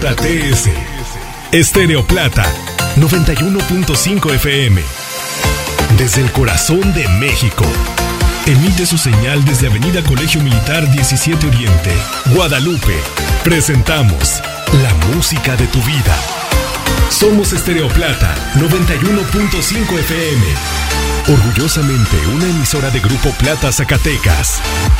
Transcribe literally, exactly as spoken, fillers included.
T S Estéreo Plata noventa y uno punto cinco F M. Desde el corazón de México. Emite su señal desde Avenida Colegio Militar diecisiete Oriente, Guadalupe. Presentamos la música de tu vida. Somos Estéreo Plata noventa y uno punto cinco F M. Orgullosamente una emisora de Grupo Plata Zacatecas.